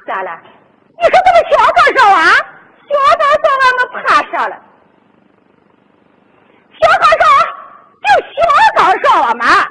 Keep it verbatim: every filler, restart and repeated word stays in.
咋了？你说这个小高烧啊？小高烧俺们怕啥了？小高烧就小高烧啊嘛！